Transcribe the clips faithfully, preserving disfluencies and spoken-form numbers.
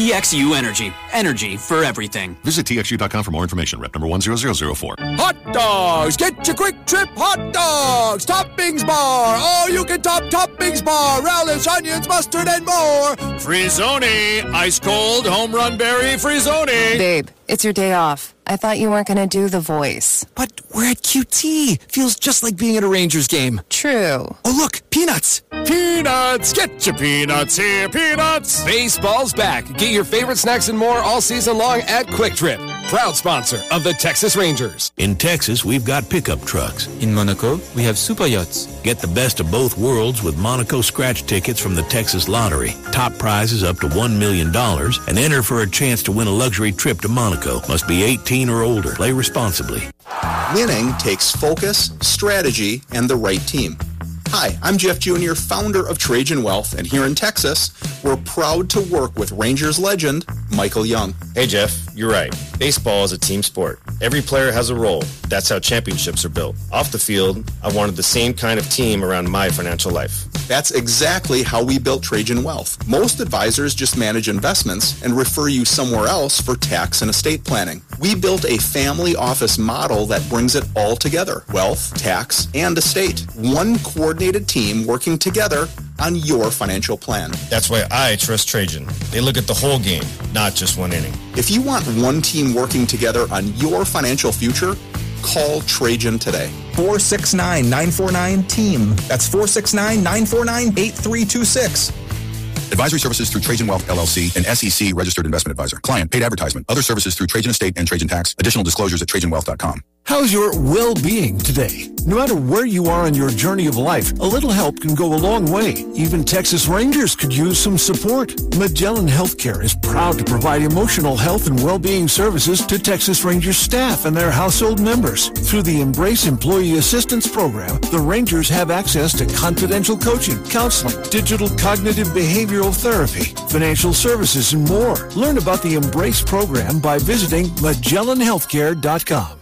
T X U Energy. Energy for everything. Visit T X U dot com for more information. Rep number one zero zero zero four. Hot dogs! Get your Quick Trip hot dogs! Toppings bar! Oh, you can top toppings bar! Relish, onions, mustard, and more! Frizzoni! Ice cold home run berry Frizzoni! Babe, it's your day off. I thought you weren't going to do the voice. But we're at Q T. Feels just like being at a Rangers game. True. Oh, look, peanuts. Peanuts. Get your peanuts here, peanuts. Baseball's back. Get your favorite snacks and more all season long at Quick Trip. Proud sponsor of the Texas Rangers. In Texas, we've got pickup trucks. In Monaco, we have super yachts. Get the best of both worlds with Monaco scratch tickets from the Texas Lottery. Top prizes up to one million dollars and enter for a chance to win a luxury trip to Monaco. Must be eighteen or older. Play responsibly. Winning takes focus, strategy, and the right team. Hi, I'm Jeff Junior, founder of Trajan Wealth, and here in Texas, we're proud to work with Rangers legend, Michael Young. Hey, Jeff, you're right. Baseball is a team sport. Every player has a role. That's how championships are built. Off the field, I wanted the same kind of team around my financial life. That's exactly how we built Trajan Wealth. Most advisors just manage investments and refer you somewhere else for tax and estate planning. We built a family office model that brings it all together. Wealth, tax, and estate. One coordinated team working together on your financial plan. That's why I trust Trajan. They look at the whole game, not just one inning. If you want one team working together on your financial future, call Trajan today. four six nine, nine four nine, team. That's four six nine, nine four nine, eight three two six. Advisory services through Trajan Wealth, L L C, an S E C registered investment advisor. Client paid advertisement. Other services through Trajan Estate and Trajan Tax. Additional disclosures at trajan wealth dot com. How's your well-being today? No matter where you are on your journey of life, a little help can go a long way. Even Texas Rangers could use some support. Magellan Healthcare is proud to provide emotional health and well-being services to Texas Rangers staff and their household members. Through the Embrace Employee Assistance Program, the Rangers have access to confidential coaching, counseling, digital cognitive behavioral therapy, financial services, and more. Learn about the Embrace program by visiting magellan healthcare dot com.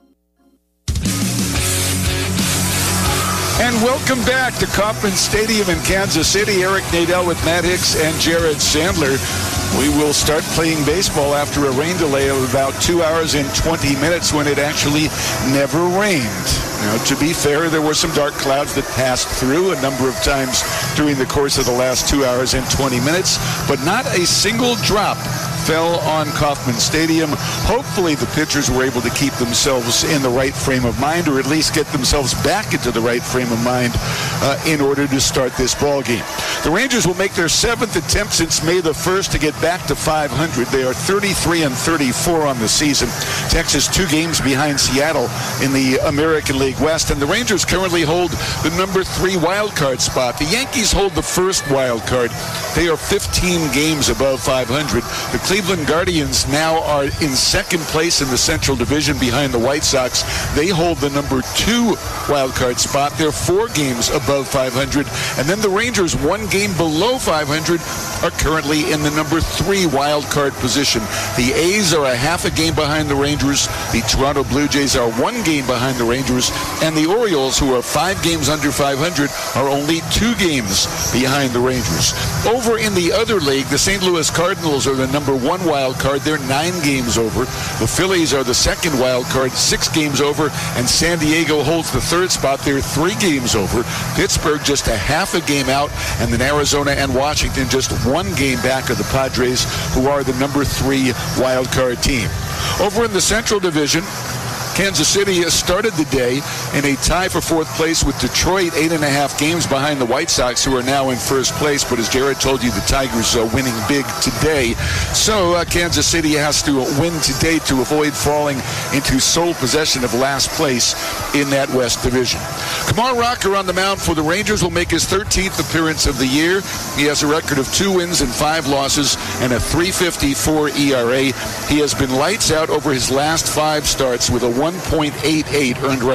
And welcome back to Kauffman Stadium in Kansas City. Eric Nadel with Matt Hicks and Jared Sandler. We will start playing baseball after a rain delay of about two hours and twenty minutes when it actually never rained. Now, to be fair, there were some dark clouds that passed through a number of times during the course of the last two hours and twenty minutes, but not a single drop fell on Kauffman Stadium. Hopefully the pitchers were able to keep themselves in the right frame of mind, or at least get themselves back into the right frame of mind uh, in order to start this ball game. The Rangers will make their seventh attempt since May the first to get back to five hundred. They are thirty-three and thirty-four on the season. Texas two games behind Seattle in the American League West, and the Rangers currently hold the number three wild card spot. The Yankees hold the first wild card. They are fifteen games above five hundred. The Cleveland Guardians now are in second place in the Central Division behind the White Sox. They hold the number two wild card spot. They're four games above five hundred. And then the Rangers, one game below five hundred, are currently in the number three wild card position. The A's are a half a game behind the Rangers. The Toronto Blue Jays are one game behind the Rangers. And the Orioles, who are five games under five hundred, are only two games behind the Rangers. Over in the other league, the Saint Louis Cardinals are the number one wild card. They're nine games over. The Phillies are the second wild card, six games over. And San Diego holds the third spot. They're three games over. Pittsburgh just a half a game out. And then Arizona and Washington just one game back of the Padres, who are the number three wild card team. Over in the Central Division, Kansas City has started the day in a tie for fourth place with Detroit, eight and a half games behind the White Sox, who are now in first place. But as Jared told you, the Tigers are winning big today. So uh, Kansas City has to win today to avoid falling into sole possession of last place in that West Division. Kumar Rocker on the mound for the Rangers will make his thirteenth appearance of the year. He has a record of two wins and five losses and a three fifty-four E R A. He has been lights out over his last five starts with a one point eight eight earned run average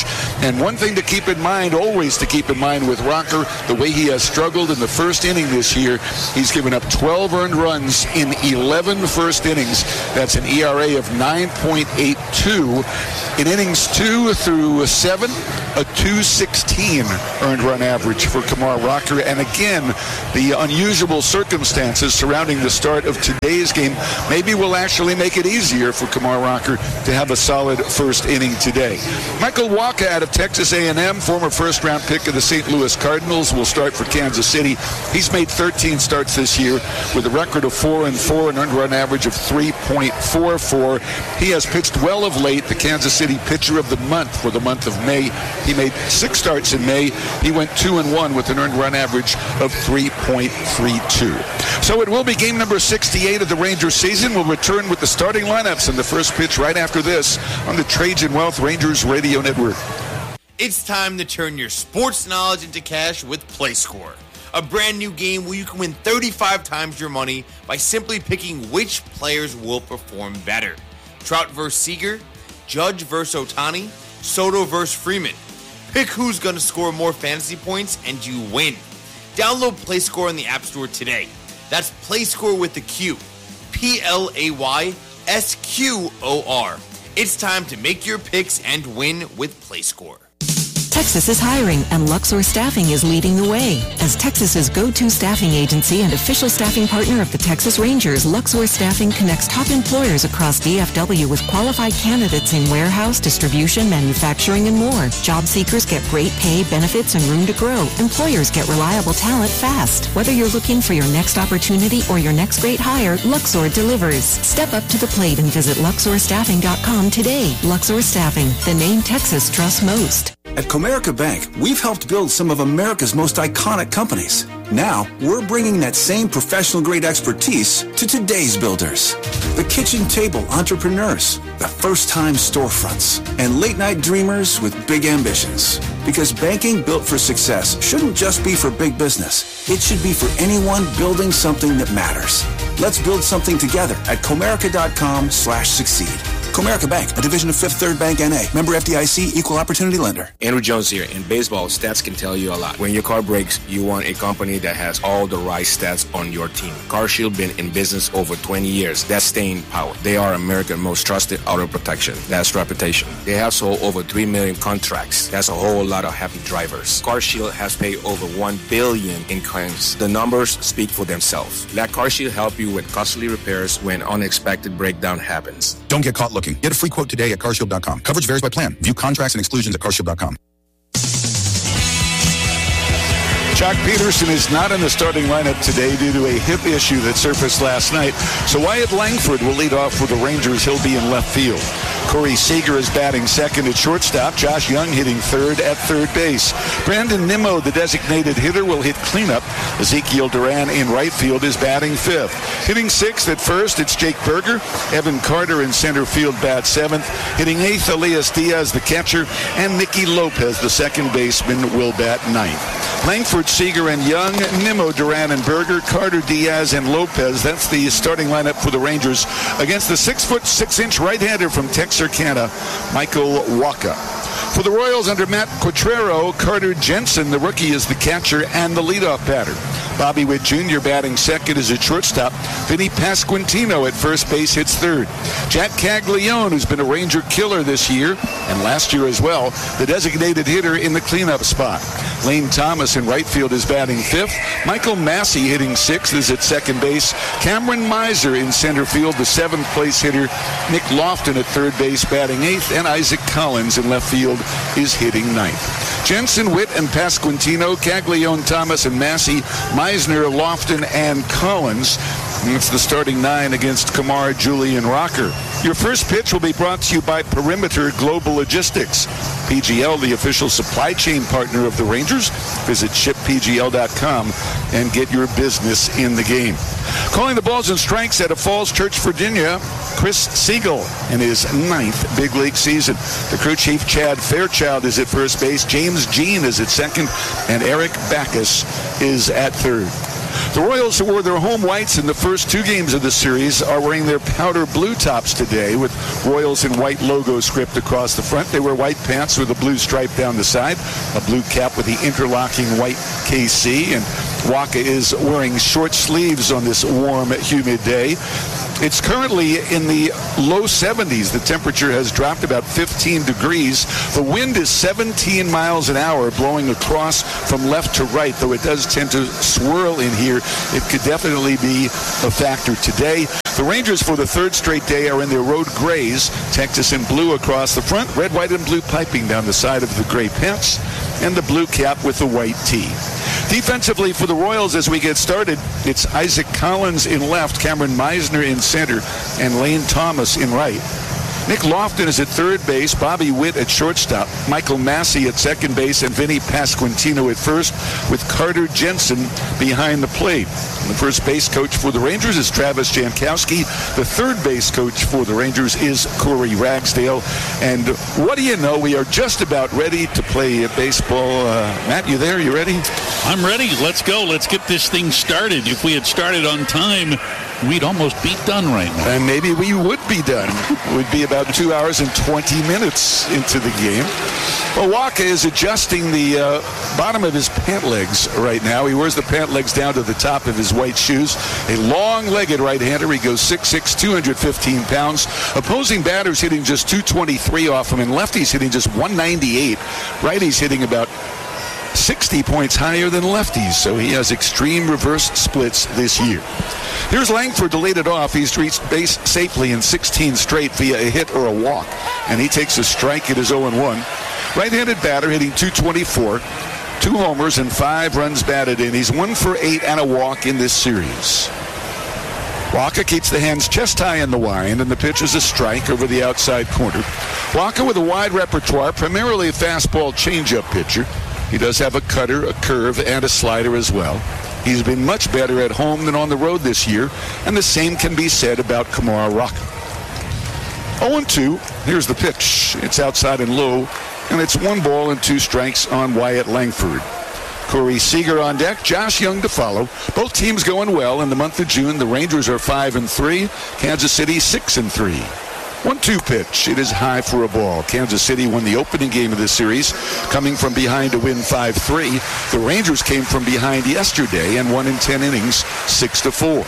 pitch. And one thing to keep in mind, always to keep in mind with Rocker, the way he has struggled in the first inning this year, he's given up twelve earned runs in eleven first innings. That's an E R A of nine point eight two. In innings two through seven, a two sixteen earned run average for Kumar Rocker. And again, the unusual circumstances surrounding the start of today's game maybe will actually make it easier for Kumar Rocker to have a solid first inning today. Michael Wacha out of Texas A and M, former first-round pick of the Saint Louis Cardinals, will start for Kansas City. He's made thirteen starts this year with a record of four and four, an earned run average of three point four four. He has pitched well of late, the Kansas City Pitcher of the Month for the month of May. He made six starts in May. He went two and one with an earned run average of three point three two. So it will be game number sixty-eight of the Rangers season. We'll return with the starting lineups and the first pitch right after this on the Trajan Wealth Rangers Radio Network. It's time to turn your sports knowledge into cash with PlayScore, a brand new game where you can win thirty-five times your money by simply picking which players will perform better. Trout versus Seager, Judge versus Ohtani, Soto versus Freeman. Pick who's going to score more fantasy points and you win. Download PlayScore in the App Store today. That's PlayScore with the Q. P L A Y S Q O R. It's time to make your picks and win with PlayScore. Texas is hiring, and Luxor Staffing is leading the way. As Texas's go-to staffing agency and official staffing partner of the Texas Rangers, Luxor Staffing connects top employers across D F W with qualified candidates in warehouse, distribution, manufacturing, and more. Job seekers get great pay, benefits, and room to grow. Employers get reliable talent fast. Whether you're looking for your next opportunity or your next great hire, Luxor delivers. Step up to the plate and visit Luxor Staffing dot com today. Luxor Staffing, the name Texas trusts most. At Comerica Bank, we've helped build some of America's most iconic companies. Now, we're bringing that same professional-grade expertise to today's builders. The kitchen table entrepreneurs, the first-time storefronts, and late-night dreamers with big ambitions. Because banking built for success shouldn't just be for big business. It should be for anyone building something that matters. Let's build something together at Comerica.com slash succeed. Comerica Bank, a division of Fifth Third Bank N A. Member F D I C, equal opportunity lender. Andrew Jones here. In baseball, stats can tell you a lot. When your car breaks, you want a company that has all the right stats on your team. CarShield been in business over twenty years. That's staying power. They are America's most trusted auto protection. That's reputation. They have sold over three million contracts. That's a whole lot of happy drivers. CarShield has paid over one billion in claims. The numbers speak for themselves. Let CarShield help you with costly repairs when unexpected breakdown happens. Don't get caught looking. Get a free quote today at car shield dot com. Coverage varies by plan. View contracts and exclusions at car shield dot com. Jock Peterson is not in the starting lineup today due to a hip issue that surfaced last night. So Wyatt Langford will lead off for the Rangers. He'll be in left field. Corey Seager is batting second at shortstop. Josh Young hitting third at third base. Brandon Nimmo, the designated hitter, will hit cleanup. Ezekiel Duran in right field is batting fifth. Hitting sixth at first, it's Jake Berger. Evan Carter in center field bats seventh. Hitting eighth, Elias Diaz, the catcher. And Nicky Lopez, the second baseman, will bat ninth. Langford, Seager, and Young, Nimmo, Duran, and Berger, Carter, Diaz, and Lopez. That's the starting lineup for the Rangers against the six foot six inch right-hander from Texarkana, Michael Wacha. For the Royals under Matt Quatrero, Carter Jensen, the rookie, is the catcher and the leadoff batter. Bobby Witt Junior batting second is at shortstop. Vinny Pasquantino at first base hits third. Jack Caglione, who's been a Ranger killer this year and last year as well, the designated hitter in the cleanup spot. Lane Thomas in right field is batting fifth. Michael Massey hitting sixth is at second base. Cameron Miser in center field, the seventh place hitter. Nick Lofton at third base batting eighth, and Isaac Collins in left field is hitting ninth. Jensen, Witt, and Pasquantino, Caglione, Thomas, and Massey, Meisner, Lofton, and Collins. And it's the starting nine against Kumar, Julian Rocker. Your first pitch will be brought to you by Perimeter Global Logistics. P G L, the official supply chain partner of the Rangers. Visit ship p g l dot com and get your business in the game. Calling the balls and strikes out of Falls Church, Virginia, Chris Siegel in his ninth big league season. The crew chief, Chad Fairchild, is at first base. James Jean is at second, and Eric Backus is at third. The Royals, who wore their home whites in the first two games of the series, are wearing their powder blue tops today with Royals in white logo script across the front. They wear white pants with a blue stripe down the side, a blue cap with the interlocking white K C, and Wacha is wearing short sleeves on this warm, humid day. It's currently in the low seventies. The temperature has dropped about fifteen degrees. The wind is seventeen miles an hour blowing across from left to right, though it does tend to swirl in here. It could definitely be a factor today. The Rangers, for the third straight day, are in their road grays, Texas in blue across the front, red, white, and blue piping down the side of the gray pants, and the blue cap with the white tee. Defensively for the Royals as we get started, it's Isaac Collins in left, Cameron Meisner in center, and Lane Thomas in right. Nick Lofton is at third base, Bobby Witt at shortstop, Michael Massey at second base, and Vinny Pasquantino at first, with Carter Jensen behind the plate. And the first base coach for the Rangers is Travis Jankowski. The third base coach for the Rangers is Corey Ragsdale. And what do you know? We are just about ready to play baseball. Uh, Matt, you there? You ready? I'm ready. Let's go. Let's get this thing started. If we had started on time, we'd almost be done right now. And maybe we would be done. We'd be about two hours and twenty minutes into the game. Well, Wacha is adjusting the uh, bottom of his pant legs right now. He wears the pant legs down to the top of his white shoes. A long-legged right-hander. He goes six six, two hundred fifteen pounds. Opposing batters hitting just two twenty-three off him, and lefties hitting just one ninety-eight. Righties hitting about sixty points higher than lefties, so he has extreme reverse splits this year. Here's Langford to lead it off. He's reached base safely in sixteen straight via a hit or a walk, and he takes a strike at his oh and one. Right-handed batter hitting two twenty-four, two homers and five runs batted in. He's one for eight and a walk in this series. Wacha keeps the hands chest high in the wind, and the pitch is a strike over the outside corner. Wacha with a wide repertoire, primarily a fastball changeup pitcher. He does have a cutter, a curve, and a slider as well. He's been much better at home than on the road this year, and the same can be said about Kumar Rocker. oh and two, here's the pitch. It's outside and low, and it's one ball and two strikes on Wyatt Langford. Corey Seager on deck, Josh Young to follow. Both teams going well in the month of June. The Rangers are five and three, Kansas City six and three. one two pitch. It is high for a ball. Kansas City won the opening game of this series, coming from behind to win five three. The Rangers came from behind yesterday and won in ten innings, six to four.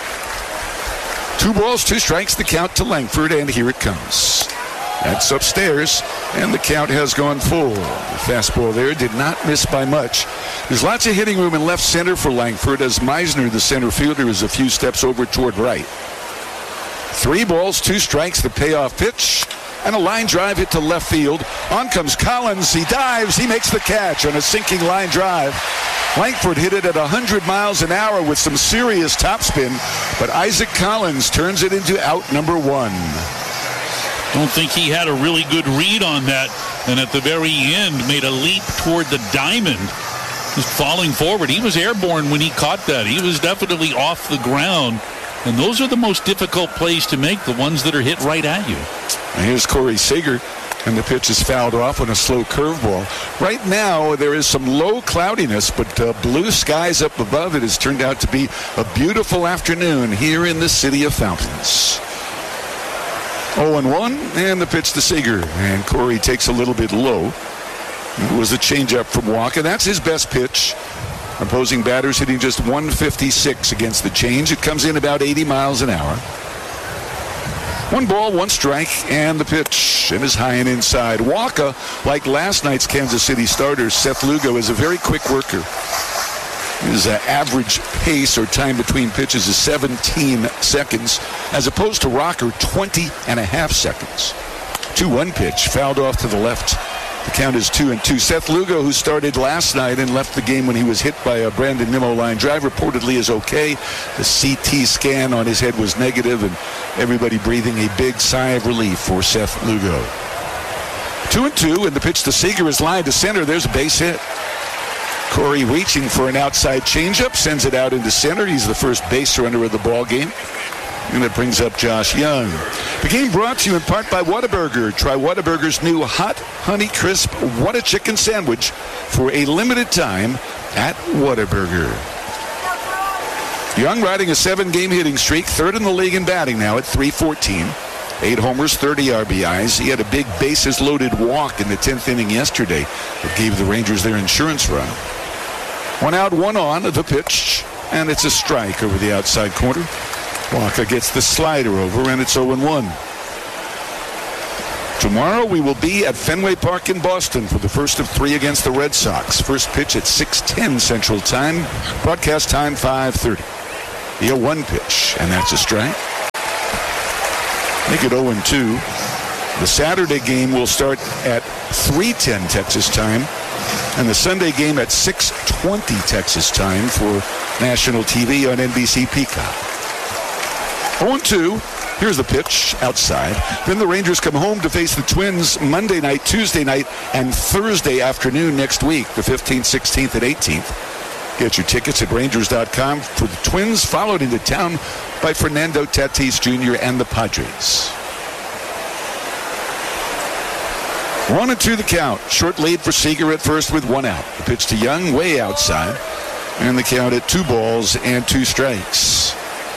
Two balls, two strikes, the count to Langford, and here it comes. That's upstairs, and the count has gone full. The fastball there did not miss by much. There's lots of hitting room in left center for Langford, as Meisner, the center fielder, is a few steps over toward right. Three balls, two strikes, the payoff pitch, and a line drive hit to left field. On comes Collins. He dives. He makes the catch on a sinking line drive. Langford hit it at one hundred miles an hour with some serious topspin, but Isaac Collins turns it into out number one. Don't think he had a really good read on that, and at the very end made a leap toward the diamond, just falling forward. He was airborne when he caught that. He was definitely off the ground. And those are the most difficult plays to make, the ones that are hit right at you. And here's Corey Seager, and the pitch is fouled off on a slow curveball. Right now, there is some low cloudiness, but uh, blue skies up above. It has turned out to be a beautiful afternoon here in the city of fountains. oh and one, and the pitch to Seager, and Corey takes a little bit low. It was a changeup from Wacha. That's his best pitch. Opposing batters hitting just one fifty-six against the change. It comes in about eighty miles an hour. One ball, one strike, and the pitch. And is high and inside. Wacha, like last night's Kansas City starter, Seth Lugo, is a very quick worker. His uh, average pace or time between pitches is seventeen seconds, as opposed to Rocker, twenty and a half seconds. two one pitch, fouled off to the left. The count is two and two. Seth Lugo, who started last night and left the game when he was hit by a Brandon Nimmo line drive, reportedly is okay. The C T scan on his head was negative, and everybody breathing a big sigh of relief for Seth Lugo. Two and two, and the pitch to Seager is lined to center. There's a base hit. Corey reaching for an outside changeup, sends it out into center. He's the first base runner of the ball game. And it brings up Josh Young. The game brought to you in part by Whataburger. Try Whataburger's new hot, honey crisp Whata chicken sandwich for a limited time at Whataburger. Young riding a seven-game hitting streak, third in the league in batting now at three fourteen. Eight homers, thirty R B Is. He had a big bases-loaded walk in the tenth inning yesterday that gave the Rangers their insurance run. One out, one on, the pitch, and it's a strike over the outside corner. Walker gets the slider over, and it's oh and one. Tomorrow we will be at Fenway Park in Boston for the first of three against the Red Sox. First pitch at six ten Central Time. Broadcast time five thirty. The oh one pitch, and that's a strike. Make it oh and two. The Saturday game will start at three ten Texas time, and the Sunday game at six twenty Texas time for national T V on N B C Peacock. oh and two. Here's the pitch outside. Then the Rangers come home to face the Twins Monday night, Tuesday night, and Thursday afternoon next week, the fifteenth, sixteenth, and eighteenth. Get your tickets at Rangers dot com for the Twins, followed into town by Fernando Tatis Junior and the Padres. One and two the count. Short lead for Seager at first with one out. The pitch to Young, way outside. And the count at two balls and two strikes.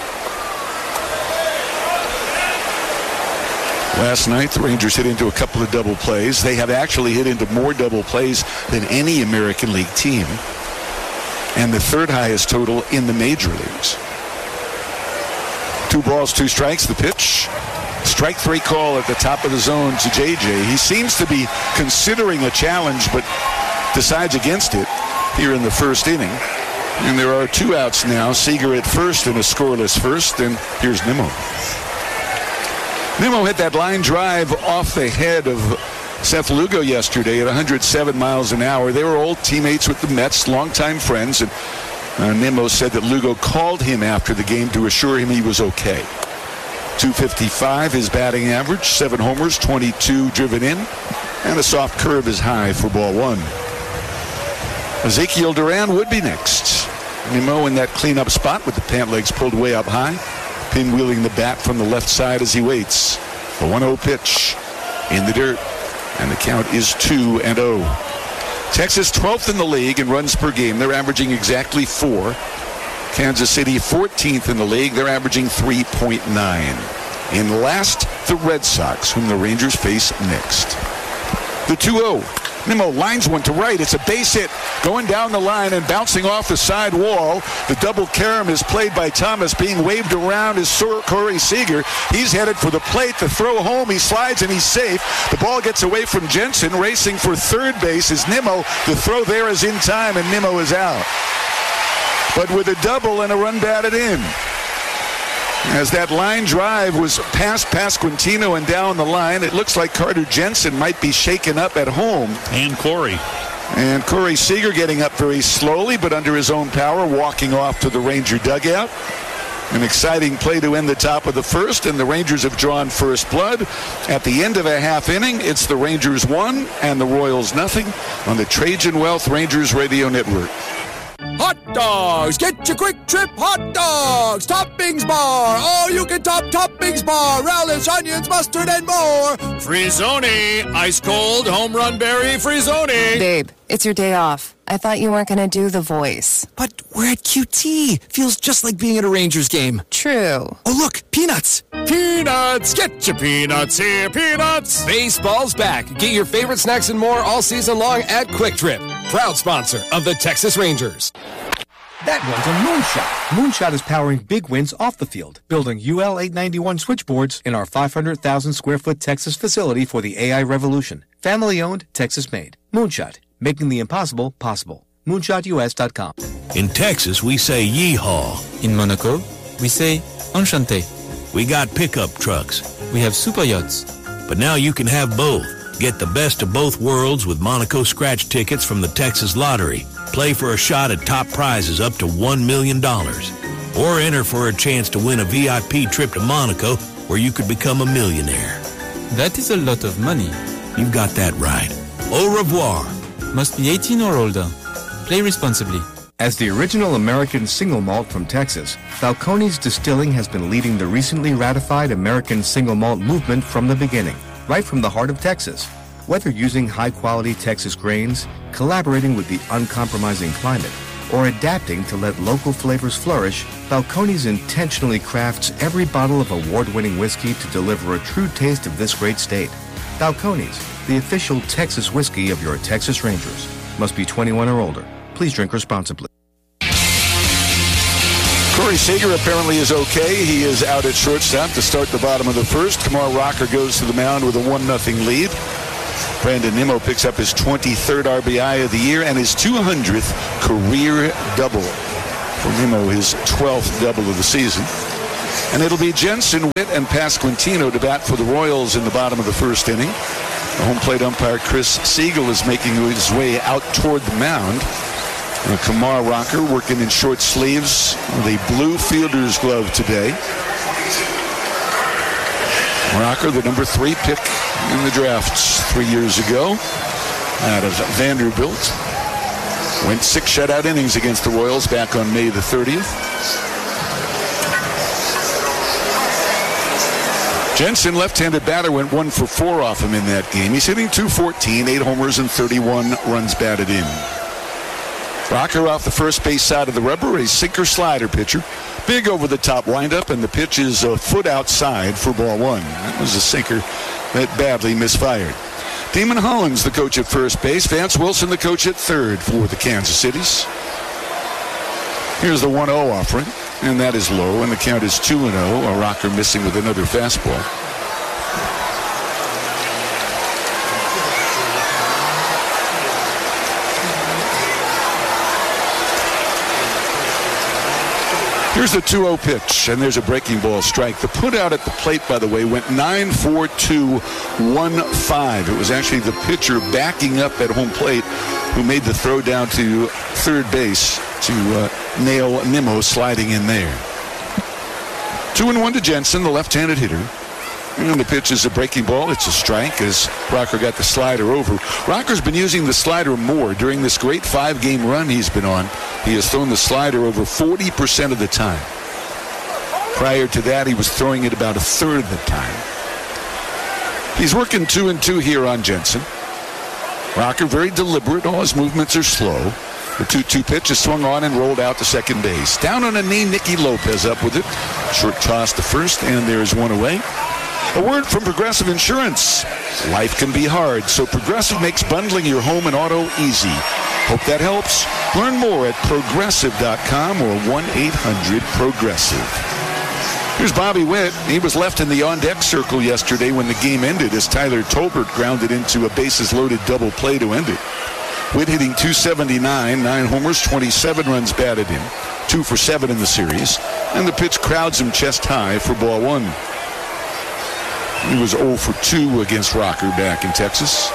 Last night, the Rangers hit into a couple of double plays. They have actually hit into more double plays than any American League team, and the third highest total in the major leagues. Two balls, two strikes, the pitch. Strike three call at the top of the zone to J J. He seems to be considering a challenge, but decides against it here in the first inning. And there are two outs now. Seager at first and a scoreless first, and here's Nimmo. Nimmo hit that line drive off the head of Seth Lugo yesterday at one hundred seven miles an hour. They were old teammates with the Mets, longtime friends, and uh, Nimmo said that Lugo called him after the game to assure him he was okay. two fifty-five his batting average, seven homers, twenty-two driven in, and a soft curve is high for ball one. Ezekiel Duran would be next. Nimmo in that cleanup spot with the pant legs pulled way up high, pinwheeling the bat from the left side as he waits. The one oh pitch in the dirt, and the count is two and oh. Texas twelfth in the league in runs per game. They're averaging exactly four. Kansas City fourteenth in the league. They're averaging three point nine. In last, the Red Sox, whom the Rangers face next. The two oh. Nimmo lines one to right. It's a base hit going down the line and bouncing off the side wall. The double carom is played by Thomas, being waved around is Corey Seager. He's headed for the plate. The throw home. He slides and he's safe. The ball gets away from Jensen. Racing for third base is Nimmo. The throw there is in time and Nimmo is out. But with a double and a run batted in. As that line drive was past Pasquantino and down the line, it looks like Carter Jensen might be shaken up at home. And Corey. And Corey Seager getting up very slowly, but under his own power, walking off to the Ranger dugout. An exciting play to end the top of the first, and the Rangers have drawn first blood. At the end of a half inning, it's the Rangers one and the Royals nothing on the Trajan Wealth Rangers Radio Network. Hot dogs! Get your quick trip hot dogs! Toppings bar! Oh, you can top toppings bar! Relish, onions, mustard, and more! Frizzoni! Ice cold home run berry Frizzoni! Babe, it's your day off. I thought you weren't going to do the voice. But we're at Q T. Feels just like being at a Rangers game. True. Oh, look, peanuts! Peanuts! Get your peanuts here, peanuts! Baseball's back. Get your favorite snacks and more all season long at Quick Trip, proud sponsor of the Texas Rangers. That one's a Moonshot. Moonshot is powering big wins off the field, building U L eight ninety-one switchboards in our five hundred thousand square foot Texas facility for the A I revolution. Family owned, Texas made. Moonshot, making the impossible possible. moonshot U S dot com. In Texas, we say yeehaw. In Monaco, we say enchanté. We got pickup trucks. We have super yachts. But now you can have both. Get the best of both worlds with Monaco scratch tickets from the Texas Lottery. Play for a shot at top prizes up to one million dollars. Or enter for a chance to win a V I P trip to Monaco where you could become a millionaire. That is a lot of money. You've got that right. Au revoir. Must be eighteen or older. Play responsibly. As the original American single malt from Texas, Falcone's Distilling has been leading the recently ratified American single malt movement from the beginning, right from the heart of Texas. Whether using high-quality Texas grains, collaborating with the uncompromising climate, or adapting to let local flavors flourish, Balcones intentionally crafts every bottle of award-winning whiskey to deliver a true taste of this great state. Balcones, the official Texas whiskey of your Texas Rangers. Must be twenty-one or older. Please drink responsibly. Corey Seager apparently is okay. He is out at shortstop to start the bottom of the first. Kumar Rocker goes to the mound with a one nothing lead. Brandon Nimmo picks up his twenty-third R B I of the year and his two hundredth career double. For Nimmo, his twelfth double of the season. And it'll be Jensen, Witt, and Pasquantino to bat for the Royals in the bottom of the first inning. The home plate umpire Chris Siegel is making his way out toward the mound. Uh, Kumar Rocker working in short sleeves with a blue fielder's glove today. Rocker, the number three pick in the drafts three years ago out of Vanderbilt. Went six shutout innings against the Royals back on May the thirtieth. Jensen, left-handed batter, went one for four off him in that game. He's hitting two fourteen, eight homers and thirty-one runs batted in. Rocker off the first base side of the rubber, a sinker slider pitcher. Big over-the-top windup, and the pitch is a foot outside for ball one. That was a sinker that badly misfired. Damon Hollins, the coach at first base. Vance Wilson, the coach at third for the Kansas Cities. Here's the one oh offering, and that is low, and the count is two and oh. A Rocker missing with another fastball. Here's the two oh pitch, and there's a breaking ball strike. The put out at the plate, by the way, went nine four two one five. It was actually the pitcher backing up at home plate who made the throw down to third base to uh, nail Nimmo sliding in there. Two and one to Jensen, the left-handed hitter. And the pitch is a breaking ball. It's a strike as Rocker got the slider over. Rocker's been using the slider more during this great five-game run he's been on. He has thrown the slider over forty percent of the time. Prior to that, he was throwing it about a third of the time. He's working two and two here on Jensen. Rocker very deliberate. All his movements are slow. The two two pitch is swung on and rolled out to second base. Down on a knee, Nicky Lopez up with it. Short toss to first, and there's one away. A word from Progressive Insurance. Life can be hard, so Progressive makes bundling your home and auto easy. Hope that helps. Learn more at progressive dot com or one eight hundred progressive. Here's Bobby Witt. He was left in the on-deck circle yesterday when the game ended as Tyler Tolbert grounded into a bases-loaded double play to end it. Witt hitting two seventy-nine, nine homers, twenty-seven runs batted in, two for seven in the series, and the pitch crowds him chest high for ball one. He was oh for two against Rocker back in Texas.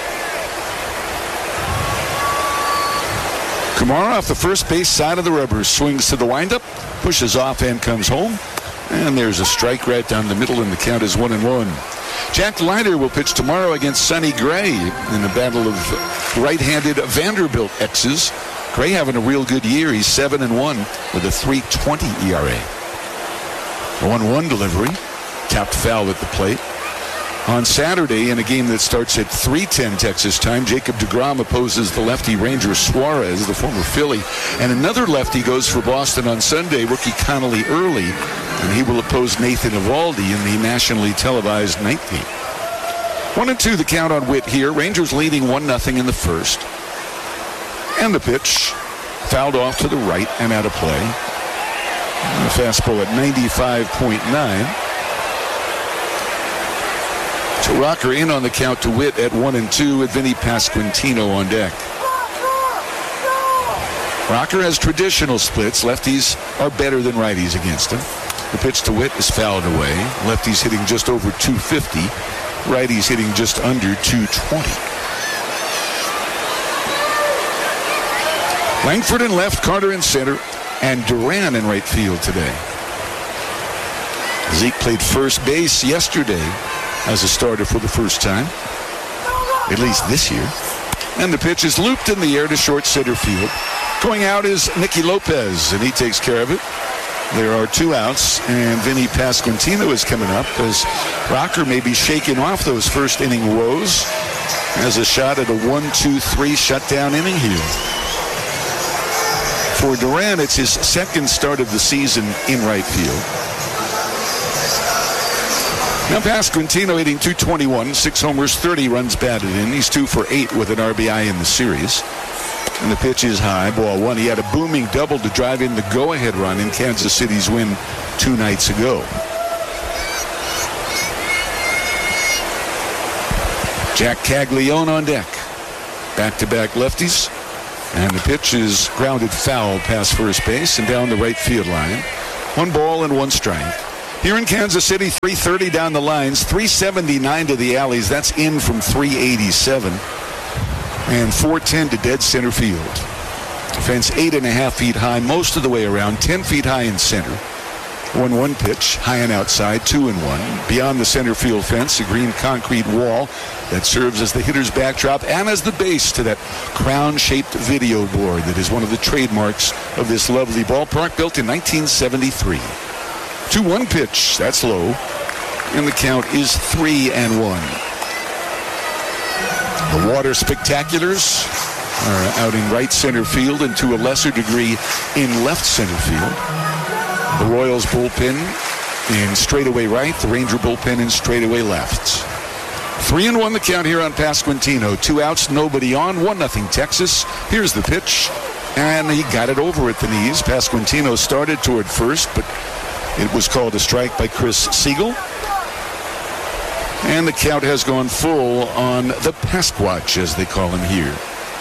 Kumar off the first base side of the rubber, swings to the windup, pushes off and comes home. And there's a strike right down the middle, and the count is one and one. Jack Leiter will pitch tomorrow against Sonny Gray in a battle of right-handed Vanderbilt X's. Gray having a real good year. He's seven and one with a three twenty E R A. one one delivery. Tapped foul at the plate. On Saturday, in a game that starts at three ten Texas time, Jacob deGrom opposes the lefty Ranger Suarez, the former Philly. And another lefty goes for Boston on Sunday, rookie Connolly Early. And he will oppose Nathan Eovaldi in the nationally televised night game. One and two, the count on Witt here. Rangers leading one nothing in the first. And the pitch fouled off to the right and out of play. And the fastball at ninety-five point nine. So Rocker in on the count to Witt at one and two with Vinny Pasquantino on deck. Rocker has traditional splits. Lefties are better than righties against him. The pitch to Witt is fouled away. Lefties hitting just over two fifty. Righties hitting just under two twenty. Langford in left, Carter in center, and Duran in right field today. Zeke played first base yesterday as a starter for the first time, at least this year. And the pitch is looped in the air to short center field. Going out is Nicky Lopez, and he takes care of it. There are two outs, and Vinny Pasquantino is coming up as Rocker may be shaking off those first inning woes as a shot at a one two three shutdown inning here. For Duran, it's his second start of the season in right field. Now Pasquantino hitting two twenty-one, six homers, thirty runs batted in. He's two for eight with an R B I in the series. And the pitch is high, ball one. He had a booming double to drive in the go-ahead run in Kansas City's win two nights ago. Jack Caglione on deck. Back-to-back lefties. And the pitch is grounded foul past first base and down the right field line. One ball and one strike. Here in Kansas City, three thirty down the lines, three seventy-nine to the alleys. That's in from three eighty-seven. And four ten to dead center field. Fence eight and a half feet high most of the way around, ten feet high in center. one one pitch, high and outside, two and one. Beyond the center field fence, a green concrete wall that serves as the hitter's backdrop and as the base to that crown-shaped video board that is one of the trademarks of this lovely ballpark, built in nineteen seventy-three. two one pitch, that's low, and the count is three and one. The Water Spectaculars are out in right center field and to a lesser degree in left center field. The Royals bullpen in straightaway right, the Ranger bullpen in straightaway left. Three and one the count here on Pasquantino. Two outs, nobody on, one nothing Texas. Here's the pitch, and he got it over at the knees. Pasquantino started toward first, but it was called a strike by Chris Siegel. And the count has gone full on the Pasquatch, as they call him here.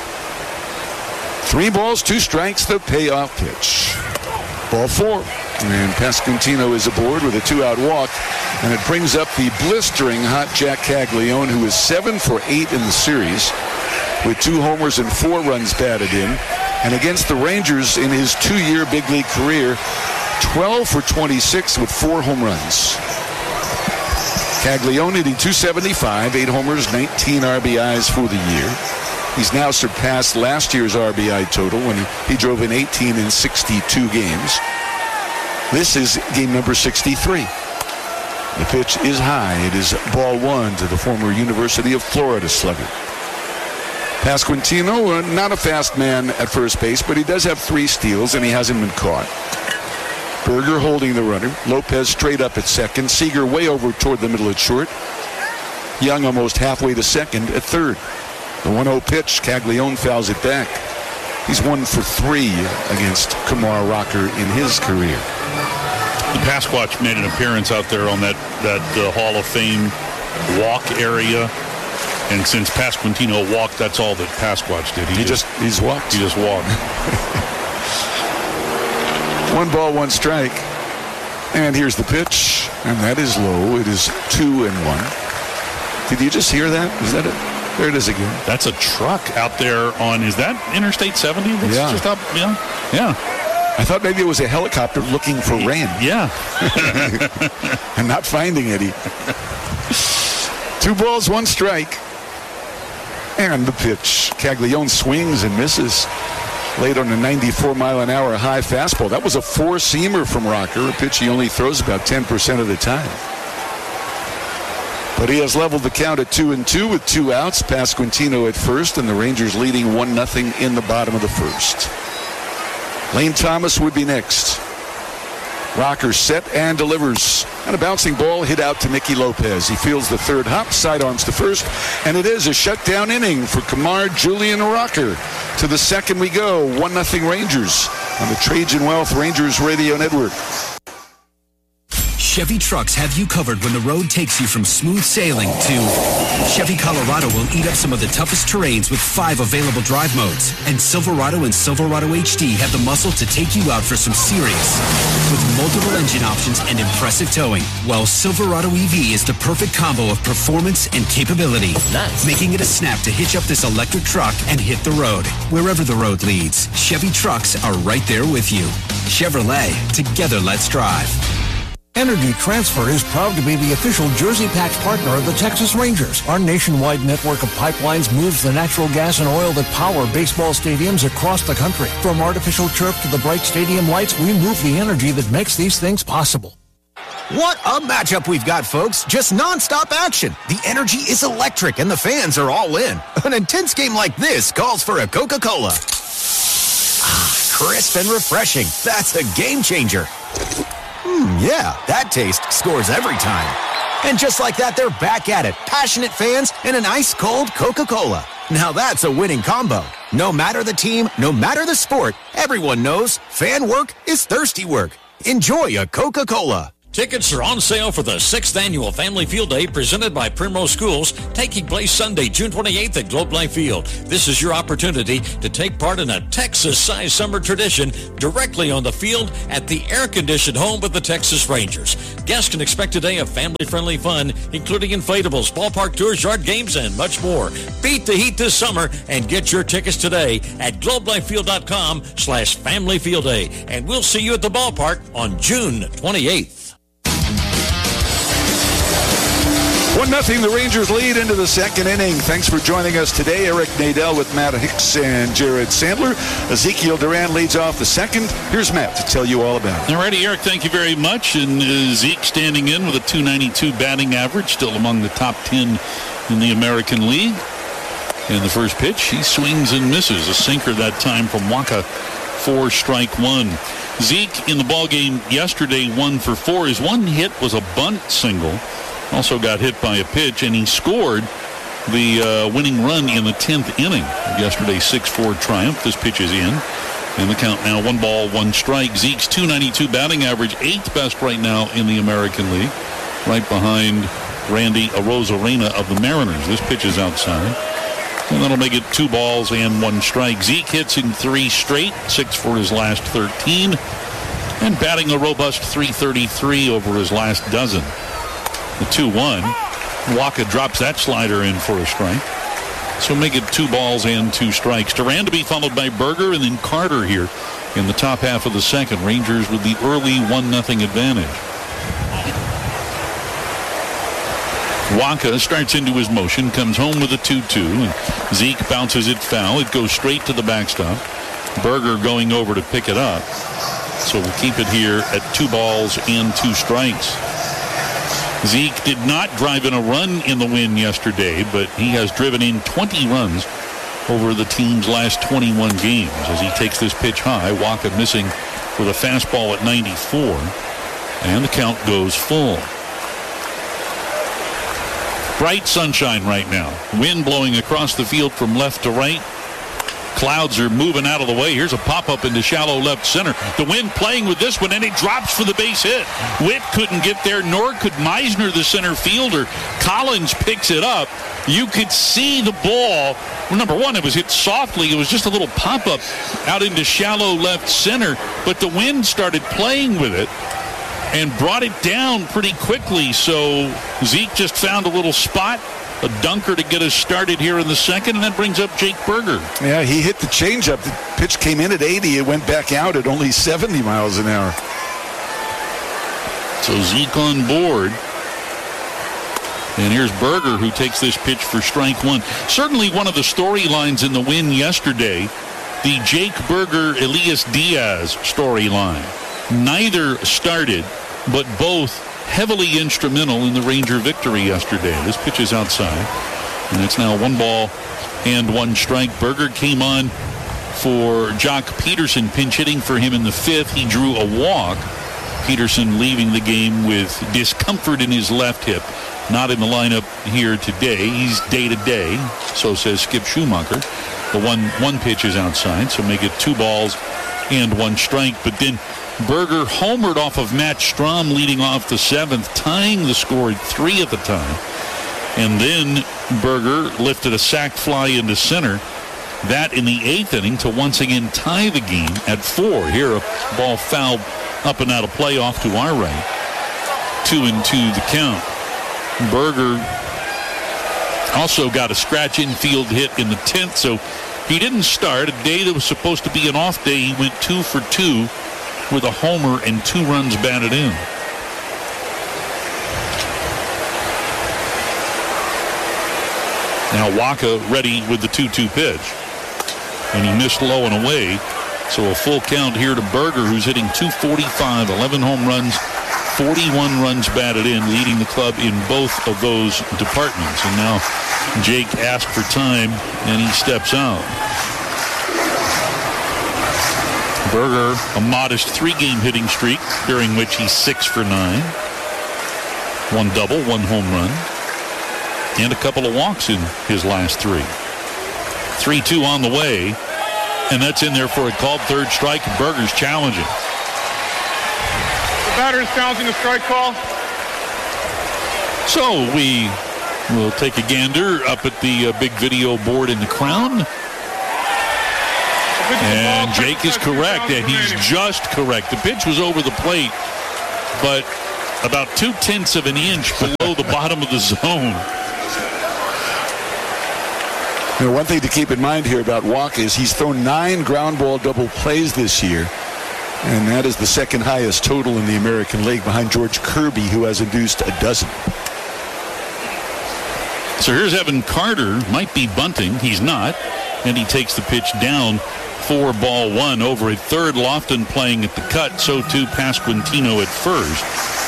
Three balls, two strikes, the payoff pitch. Ball four. And Pasquantino is aboard with a two-out walk. And it brings up the blistering hot Jack Caglione, who is seven for eight in the series with two homers and four runs batted in. And against the Rangers in his two-year big league career, twelve for twenty-six with four home runs. Caglione hitting two seventy-five, eight homers, nineteen R B Is for the year. He's now surpassed last year's R B I total when he, he drove in eighteen in sixty-two games. This is game number sixty-three. The pitch is high. It is ball one to the former University of Florida slugger. Pasquantino, uh, not a fast man at first base, but he does have three steals, and he hasn't been caught. Berger holding the runner. Lopez straight up at second. Seager way over toward the middle at short. Young almost halfway to second at third. The one oh pitch, Caglione fouls it back. He's one for three against Kumar Rocker in his career. The Pasquatch made an appearance out there on that, that uh, Hall of Fame walk area. And since Pasquantino walked, that's all that Pasquatch did. He, he just, just he's walked. He just walked. One ball, one strike. And here's the pitch. And that is low. It is two and one. Did you just hear that? Is that it? There it is again. That's a truck out there on, is that Interstate seventy? That's yeah. Just up, yeah. Yeah. I thought maybe it was a helicopter looking for rain. Yeah. And not finding any. Two balls, one strike. And the pitch. Caglione swings and misses. Late on a ninety-four mile an hour high fastball. That was a four-seamer from Rocker, a pitch he only throws about ten percent of the time. But he has leveled the count at two and two with two outs. Pasquantino at first, and the Rangers leading one nothing in the bottom of the first. Lane Thomas would be next. Rocker set and delivers. And a bouncing ball hit out to Nicky Lopez. He fields the third hop, sidearms to first, and it is a shutdown inning for Kumar Julian Rocker. To the second we go, one nothing Rangers on the Trajan Wealth Rangers Radio Network. Chevy Trucks have you covered when the road takes you from smooth sailing to Chevy Colorado will eat up some of the toughest terrains with five available drive modes. And Silverado and Silverado H D have the muscle to take you out for some serious with multiple engine options and impressive towing. While Silverado E V is the perfect combo of performance and capability, nice. Making it a snap to hitch up this electric truck and hit the road. Wherever the road leads, Chevy Trucks are right there with you. Chevrolet, together let's drive. Energy Transfer is proud to be the official Jersey Patch partner of the Texas Rangers. Our nationwide network of pipelines moves the natural gas and oil that power baseball stadiums across the country. From artificial turf to the bright stadium lights, we move the energy that makes these things possible. What a matchup we've got, folks. Just nonstop action. The energy is electric and the fans are all in. An intense game like this calls for a Coca-Cola. crisp and refreshing. That's a game changer. Mmm, yeah, that taste scores every time. And just like that, they're back at it. Passionate fans and an ice-cold Coca-Cola. Now that's a winning combo. No matter the team, no matter the sport, everyone knows fan work is thirsty work. Enjoy a Coca-Cola. Tickets are on sale for the sixth Annual Family Field Day presented by Primrose Schools, taking place Sunday, June twenty-eighth at Globe Life Field. This is your opportunity to take part in a Texas-sized summer tradition directly on the field at the air-conditioned home of the Texas Rangers. Guests can expect a day of family-friendly fun, including inflatables, ballpark tours, yard games, and much more. Beat the heat this summer and get your tickets today at globelifefield.com slash Family Field Day. And we'll see you at the ballpark on June twenty-eighth. one nothing, the Rangers lead into the second inning. Thanks for joining us today. Eric Nadel with Matt Hicks and Jared Sandler. Ezekiel Duran leads off the second. Here's Matt to tell you all about it. All righty, Eric, thank you very much. And uh, Zeke standing in with a two ninety-two batting average, still among the top ten in the American League. And the first pitch, he swings and misses. A sinker that time from Waka, four strike one. Zeke in the ballgame yesterday, one for four. His one hit was a bunt single. Also got hit by a pitch, and he scored the uh, winning run in the tenth inning of yesterday's six four triumph. This pitch is in. And the count now, one ball, one strike. Zeke's two ninety-two batting average, eighth best right now in the American League. Right behind Randy Arozarena of the Mariners. This pitch is outside. And that'll make it two balls and one strike. Zeke hits in three straight, six for his last thirteen. And batting a robust three thirty-three over his last dozen. The two one. Waka drops that slider in for a strike. So make it two balls and two strikes. Duran to be followed by Berger and then Carter here in the top half of the second. Rangers with the early one nothing advantage. Waka starts into his motion, comes home with a two two, and Zeke bounces it foul. It goes straight to the backstop. Berger going over to pick it up. So we'll keep it here at two balls and two strikes. Zeke did not drive in a run in the win yesterday, but he has driven in twenty runs over the team's last twenty-one games as he takes this pitch high. Waka missing with a fastball at ninety-four, and the count goes full. Bright sunshine right now. Wind blowing across the field from left to right. Clouds are moving out of the way. Here's a pop-up into shallow left center. The Wind playing with this one, and it drops for the base hit. Witt couldn't get there, nor could Meisner, the center fielder. Collins picks it up. You could see the ball. Well, number one, it was hit softly. It was just a little pop-up out into shallow left center, but the Wind started playing with it and brought it down pretty quickly. So Zeke just found a little spot, a dunker to get us started here in the second, and that brings up Jake Berger. Yeah, he hit the changeup. The pitch came in at eighty. It went back out at only seventy miles an hour. So Zeke on board. And here's Berger, who takes this pitch for strike one. Certainly one of the storylines in the win yesterday, the Jake Berger, Elias Diaz storyline. Neither started, but both heavily instrumental in the Ranger victory yesterday. This pitch is outside, and it's now one ball and one strike. Berger came on for Jock Peterson, pinch hitting for him in the fifth. He drew a walk. Peterson leaving the game with discomfort in his left hip. Not in the lineup here today. He's day-to-day, so says Skip Schumacher. The one, one pitch is outside, so make it two balls and one strike. But then Berger homered off of Matt Strahm leading off the seventh, tying the score at three at the time. And then Berger lifted a sac fly into center. That in the eighth inning to once again tie the game at four. Here a ball fouled up and out of play off to our right. Two and two the count. Berger also got a scratch infield hit in the tenth, so he didn't start. A day that was supposed to be an off day, he went two for two with a homer and two runs batted in. Now Waka ready with the two two pitch. And he missed low and away. So a full count here to Berger, who's hitting two forty-five, eleven home runs, forty-one runs batted in, leading the club in both of those departments. And now Jake asked for time, and he steps out. Berger, a modest three-game hitting streak, during which he's six for nine. One double, one home run, and a couple of walks in his last three. three two on the way, and that's in there for a called third strike. Berger's challenging. The batter is challenging a strike call. So we will take a gander up at the uh, big video board in the Crown. And Jake is correct, and he's just correct. The pitch was over the plate, but about two-tenths of an inch below the bottom of the zone. You know, one thing to keep in mind here about Walker is he's thrown nine ground ball double plays this year, and that is the second highest total in the American League, behind George Kirby, who has induced a dozen. So here's Evan Carter, might be bunting. He's not, and he takes the pitch down for ball one. Over at third, Lofton playing at the cut, so too Pasquantino at first.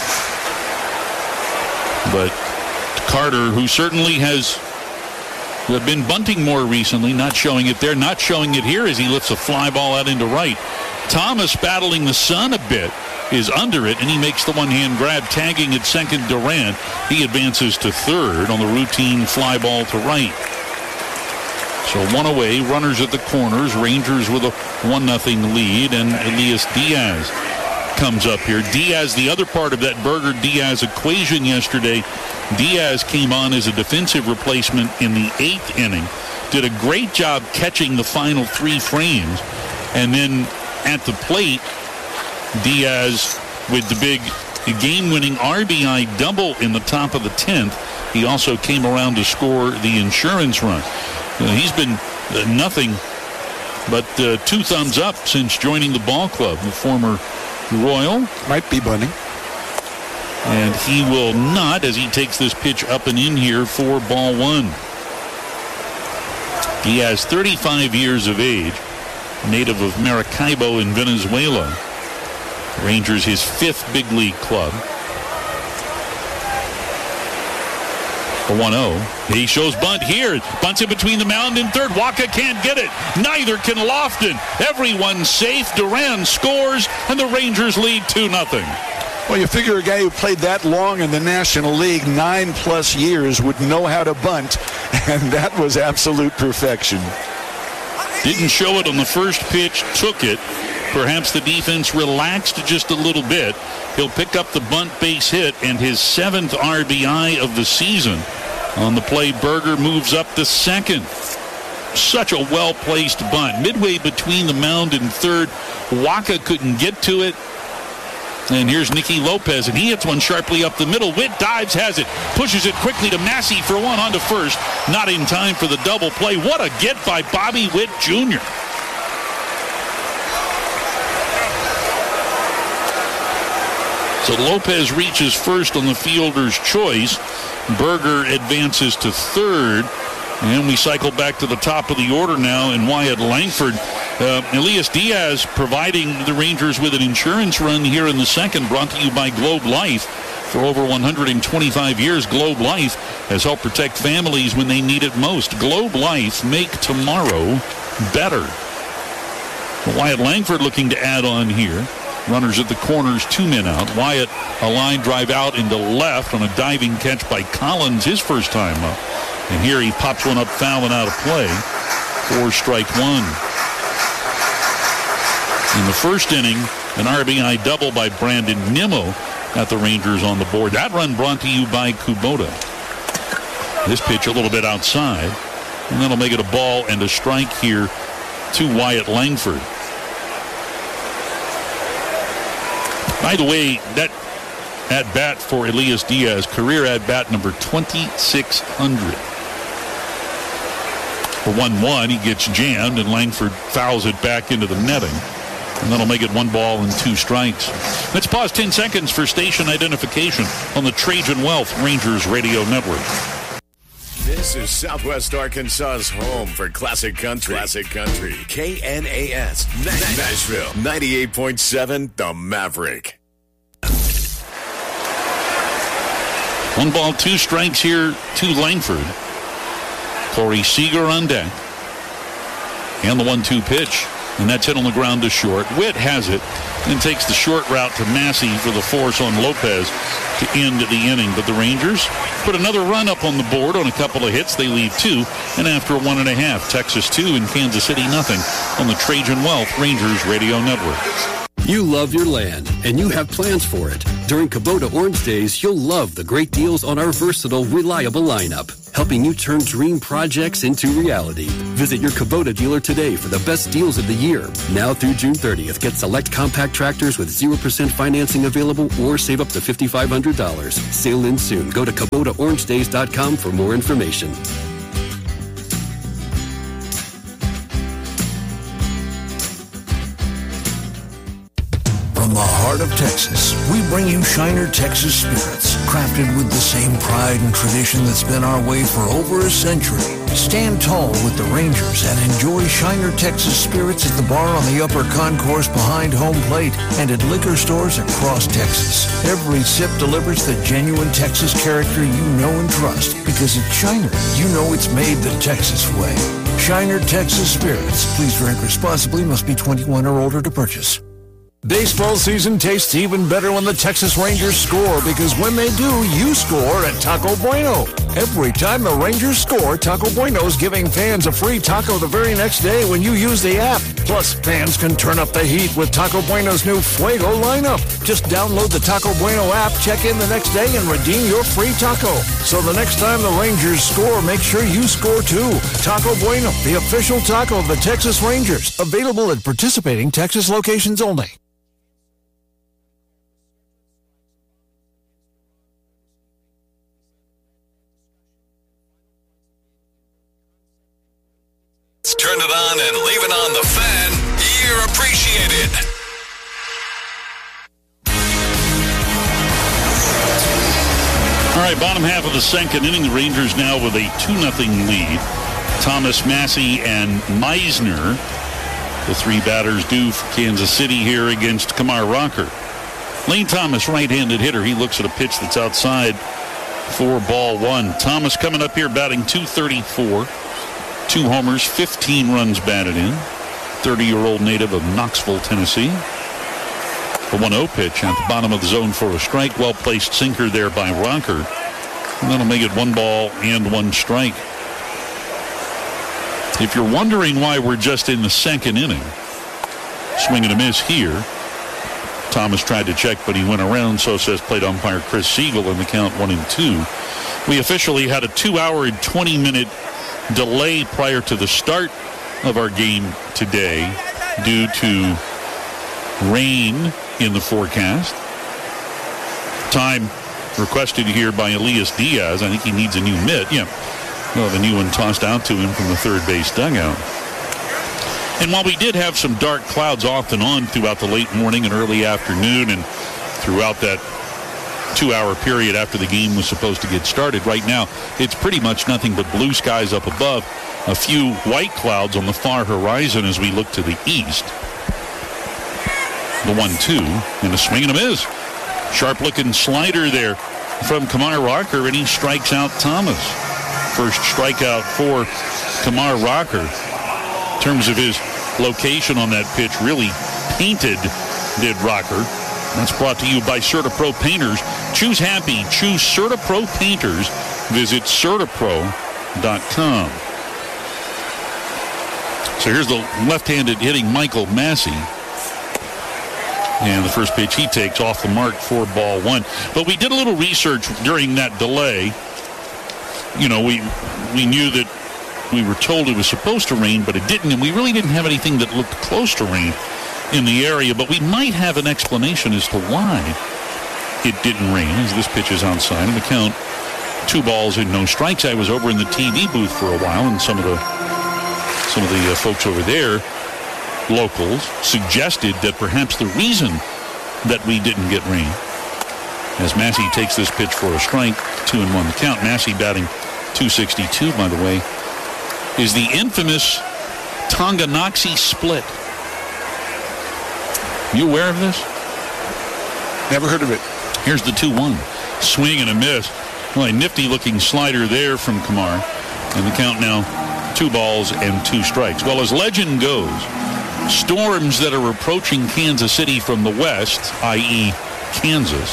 But Carter, who certainly has been bunting more recently, not showing it there, not showing it here as he lifts a fly ball out into right. Thomas, battling the sun a bit, is under it, and he makes the one-hand grab, tagging at second Durant. He advances to third on the routine fly ball to right. So one away, runners at the corners, Rangers with a one nothing lead, and Elias Diaz comes up here. Diaz, the other part of that Berger-Diaz equation yesterday, Diaz came on as a defensive replacement in the eighth inning, did a great job catching the final three frames, and then at the plate, Diaz with the big game-winning R B I double in the top of the tenth. He also came around to score the insurance run. Uh, he's been uh, nothing but uh, two thumbs up since joining the ball club. The former Royal might be bunting, and he will not, as he takes this pitch up and in here for ball one. He has thirty-five years of age, native of Maracaibo in Venezuela. Rangers his fifth big league club. The one oh. He shows bunt here. Bunts in between the mound and third. Waka can't get it. Neither can Lofton. Everyone's safe. Duran scores, and the Rangers lead two nothing. Well, you figure a guy who played that long in the National League, nine plus years, would know how to bunt, and that was absolute perfection. Didn't show it on the first pitch, took it. Perhaps the defense relaxed just a little bit. He'll pick up the bunt base hit and his seventh R B I of the season. On the play, Berger moves up to second. Such a well-placed bunt. Midway between the mound and third, Waka couldn't get to it. And here's Nicky Lopez, and he hits one sharply up the middle. Witt dives, has it, pushes it quickly to Massey for one on to first. Not in time for the double play. What a get by Bobby Witt Junior So Lopez reaches first on the fielder's choice. Berger advances to third. And we cycle back to the top of the order now, and Wyatt Langford. Uh, Elias Diaz providing the Rangers with an insurance run here in the second, brought to you by Globe Life. For over one hundred twenty-five years, Globe Life has helped protect families when they need it most. Globe Life, make tomorrow better. Wyatt Langford looking to add on here. Runners at the corners, two men out. Wyatt, a line drive out into left on a diving catch by Collins, his first time up. And here he pops one up foul and out of play for strike one. In the first inning, an R B I double by Brandon Nimmo got the Rangers on the board. That run brought to you by Kubota. This pitch a little bit outside, and that'll make it a ball and a strike here to Wyatt Langford. By the way, that at-bat for Elias Diaz, career at-bat number twenty-six hundred. For one one, he gets jammed, and Langford fouls it back into the netting. And that'll make it one ball and two strikes. Let's pause ten seconds for station identification on the Trajan Wealth Rangers Radio Network. This is Southwest Arkansas's home for classic country. Classic country. K N A S. Nashville. ninety-eight point seven, The Maverick. One ball, two strikes here to Langford. Corey Seager on deck. And the one two pitch. and that's hit on the ground to short. Witt has it and takes the short route to Massey for the force on Lopez to end the inning. But the Rangers put another run up on the board on a couple of hits. They leave two, and after a one and a half, Texas two and Kansas City nothing on the Trajan Wealth Rangers Radio Network. You love your land, and you have plans for it. During Kubota Orange Days, you'll love the great deals on our versatile, reliable lineup, helping you turn dream projects into reality. Visit your Kubota dealer today for the best deals of the year. Now through June thirtieth, get select compact tractors with zero percent financing available or save up to five thousand five hundred dollars. Sale ends soon. Go to Kubota Orange Days dot com for more information. From the heart of Texas, we bring you Shiner Texas Spirits, crafted with the same pride and tradition that's been our way for over a century. Stand tall with the Rangers and enjoy Shiner Texas Spirits at the bar on the Upper Concourse behind home plate and at liquor stores across Texas. Every sip delivers the genuine Texas character you know and trust, because at Shiner, you know it's made the Texas way. Shiner Texas Spirits. Please drink responsibly. Must be twenty-one or older to purchase. Baseball season tastes even better when the Texas Rangers score, because when they do, you score at Taco Bueno. Every time the Rangers score, Taco Bueno's giving fans a free taco the very next day when you use the app. Plus, fans can turn up the heat with Taco Bueno's new Fuego lineup. Just download the Taco Bueno app, check in the next day, and redeem your free taco. So the next time the Rangers score, make sure you score too. Taco Bueno, the official taco of the Texas Rangers. Available at participating Texas locations only. Turn it on and leave it on the fan. You're appreciated. All right, bottom half of the second inning. The Rangers now with a two nothing lead. Thomas, Massey, and Meisner, the three batters due for Kansas City here against Kumar Rocker. Lane Thomas, right-handed hitter. He looks at a pitch that's outside for ball one. Thomas coming up here batting two thirty-four. Two homers, fifteen runs batted in. thirty-year-old native of Knoxville, Tennessee. The one oh pitch at the bottom of the zone for a strike. Well-placed sinker there by Rocker. And that'll make it one ball and one strike. If you're wondering why we're just in the second inning, swing and a miss here. Thomas tried to check, but he went around, so says plate umpire Chris Siegel, in the count one and two. We officially had a two-hour and twenty-minute delay prior to the start of our game today due to rain in the forecast. Time requested here by Elias Diaz. I think he needs a new mitt. Yeah, well, the new one tossed out to him from the third base dugout. And while we did have some dark clouds off and on throughout the late morning and early afternoon and throughout that two-hour period after the game was supposed to get started, right now it's pretty much nothing but blue skies up above. A few white clouds on the far horizon as we look to the east. The one two and a swing and a miss. Sharp-looking slider there from Kumar Rocker, and he strikes out Thomas. First strikeout for Kumar Rocker. In terms of his location on that pitch, really painted did Rocker. That's brought to you by CertaPro Painters. Choose happy. Choose CertaPro Painters. Visit Certapro dot com. So here's the left-handed hitting Michael Massey. And the first pitch he takes off the mark for ball one. But we did a little research during that delay. You know, we we knew that we were told it was supposed to rain, but it didn't. And we really didn't have anything that looked close to rain in the area, but we might have an explanation as to why it didn't rain, as this pitch is outside of the count. Two balls and no strikes. I was over in the T V booth for a while, and some of the some of the uh, folks over there, locals, suggested that perhaps the reason that we didn't get rain, as Massey takes this pitch for a strike, two and one the count. Massey batting two sixty-two, by the way, is the infamous Tonganoxie split. You aware of this? Never heard of it. Here's the two one. Swing and a miss. Well, a nifty-looking slider there from Kumar. And the count now, two balls and two strikes. Well, as legend goes, storms that are approaching Kansas City from the west, that is. Kansas.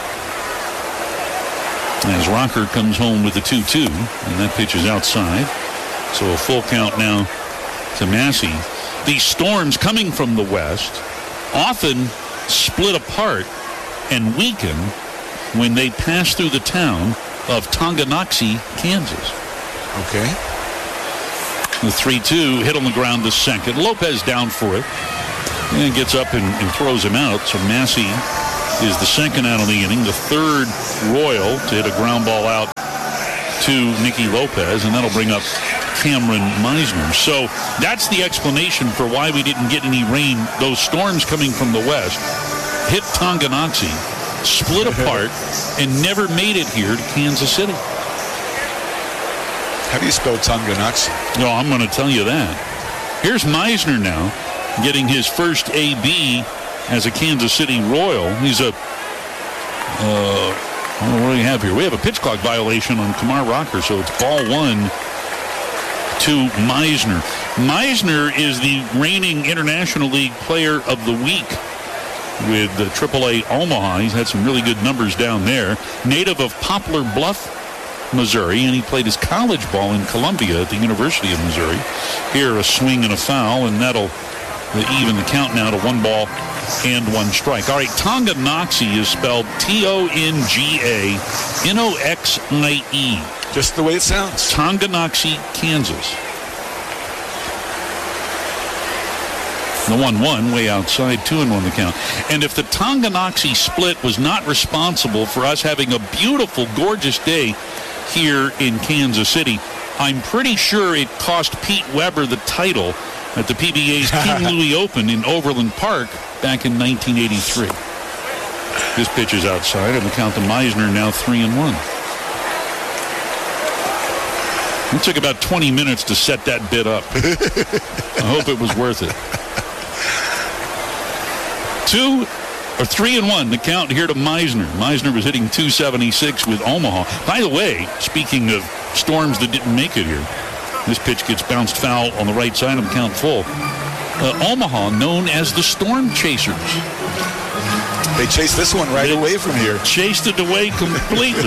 As Rocker comes home with the two two, and that pitch is outside. So a full count now to Massey. These storms coming from the west often split apart and weaken when they pass through the town of Tonganoxie, Kansas. Okay. The three two hit on the ground to second. Lopez down for it and gets up and, and throws him out. So Massey is the second out of the inning. The third Royal to hit a ground ball out to Nicky Lopez, and that'll bring up Cameron Meisner. So that's the explanation for why we didn't get any rain. Those storms coming from the west hit Tonganoxie, split apart, and never made it here to Kansas City. How do you spell Tonganoxie? No, I'm going to tell you that. Here's Meisner now, getting his first A B as a Kansas City Royal. He's a, uh, what do we have here? We have a pitch clock violation on Kumar Rocker, so it's ball one to Meisner. Meisner is the reigning International League Player of the Week with the triple A Omaha. He's had some really good numbers down there. Native of Poplar Bluff, Missouri, and he played his college ball in Columbia at the University of Missouri. Here, a swing and a foul, and that'll even the count now to one ball and one strike. All right, Tonganoxie is spelled T O N G A N O X I E. Just the way it sounds. Tonganoxie, Kansas. The one one way outside, two and one the count. And if the Tonganoxie split was not responsible for us having a beautiful, gorgeous day here in Kansas City, I'm pretty sure it cost Pete Weber the title at the P B A's King Louis Open in Overland Park back in nineteen eighty-three. This pitch is outside, and the count to Meisner now three and one. It took about twenty minutes to set that bit up. I hope it was worth it. Two or three and one, the count here to Meisner. Meisner was hitting two seventy-six with Omaha. By the way, speaking of storms that didn't make it here, this pitch gets bounced foul on the right side of the count full. Uh, Omaha, known as the Storm Chasers. They chased this one right they away from here. Chased it away completely.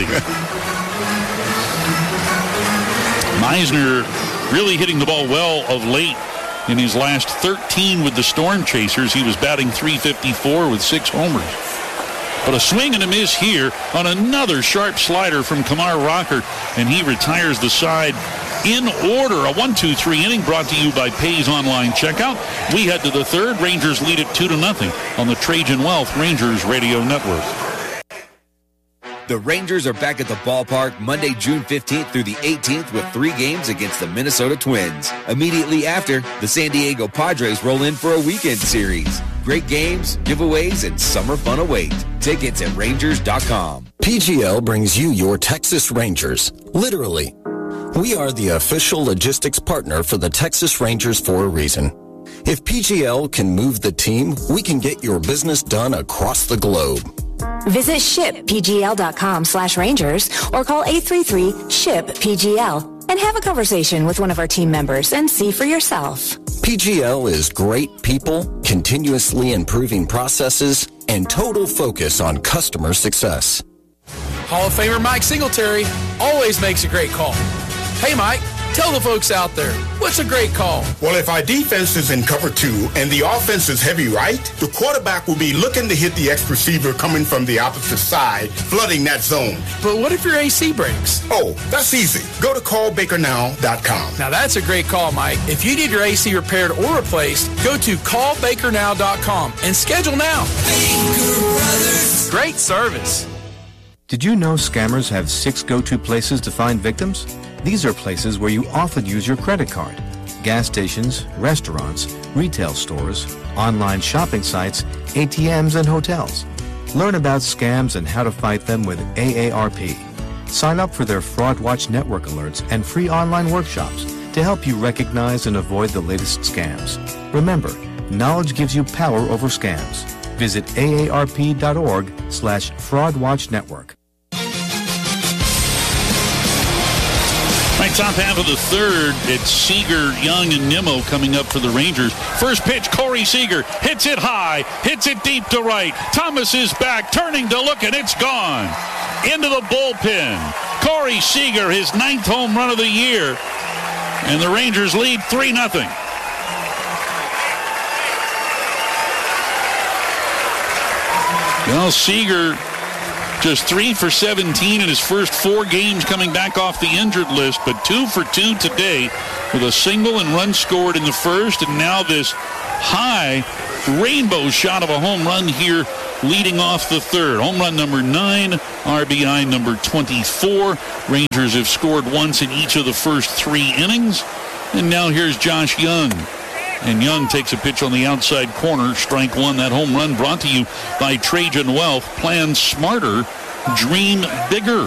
Meisner really hitting the ball well of late. In his last thirteen with the Storm Chasers, he was batting three fifty-four with six homers. But a swing and a miss here on another sharp slider from Kumar Rocker, and he retires the side in order. A one two three inning brought to you by Pays Online Checkout. We head to the third. Rangers lead it two to nothing on the Trajan Wealth Rangers Radio Network. The Rangers are back at the ballpark Monday, June fifteenth through the eighteenth with three games against the Minnesota Twins. Immediately after, the San Diego Padres roll in for a weekend series. Great games, giveaways, and summer fun await. Tickets at Rangers dot com. P G L brings you your Texas Rangers, literally. We are the official logistics partner for the Texas Rangers for a reason. If P G L can move the team, we can get your business done across the globe. Visit shippgl.com slash Rangers or call eight three three, SHIP P G L and have a conversation with one of our team members and see for yourself. P G L is great people, continuously improving processes, and total focus on customer success. Hall of Famer Mike Singletary always makes a great call. Hey, Mike, tell the folks out there, what's a great call? Well, if our defense is in cover two and the offense is heavy right, the quarterback will be looking to hit the X receiver coming from the opposite side, flooding that zone. But what if your A C breaks? Oh, that's easy. Go to call baker now dot com. Now, that's a great call, Mike. If you need your A C repaired or replaced, go to call baker now dot com and schedule now. Baker Brothers. Great service. Did you know scammers have six go-to places to find victims? These are places where you often use your credit card. Gas stations, restaurants, retail stores, online shopping sites, A T Ms, and hotels. Learn about scams and how to fight them with A A R P. Sign up for their Fraud Watch Network alerts and free online workshops to help you recognize and avoid the latest scams. Remember, knowledge gives you power over scams. Visit A A R P dot org slash Fraud Watch Network. Top half of the third, it's Seager, Young, and Nimmo coming up for the Rangers. First pitch, Corey Seager hits it high, hits it deep to right. Thomas is back, turning to look, and it's gone. Into the bullpen. Corey Seager, his ninth home run of the year. And the Rangers lead three nothing. Well, Seager just three for seventeen in his first four games coming back off the injured list, but two for two today with a single and run scored in the first, and now this high rainbow shot of a home run here leading off the third. Home run number nine, R B I number twenty-four. Rangers have scored once in each of the first three innings, and now here's Josh Young. And Young takes a pitch on the outside corner, strike one. That home run brought to you by Trajan Wealth. Plan smarter, dream bigger.